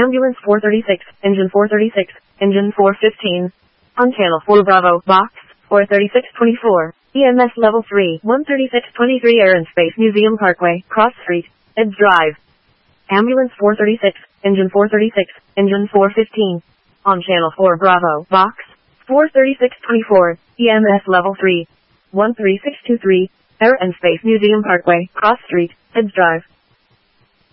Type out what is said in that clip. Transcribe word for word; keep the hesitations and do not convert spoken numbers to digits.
Ambulance four thirty-six, engine four thirty-six, engine four fifteen. On channel four Bravo, box, four thirty-six twenty-four. E M S level three, one thirty-six twenty-three Air and Space Museum Parkway, Cross Street, Eds Drive. Ambulance four thirty-six, engine four thirty-six, engine four fifteen. On channel four Bravo, box, four thirty-six twenty-four, E M S level three, one three six two three, Air and Space Museum Parkway, Cross Street, Eds Drive.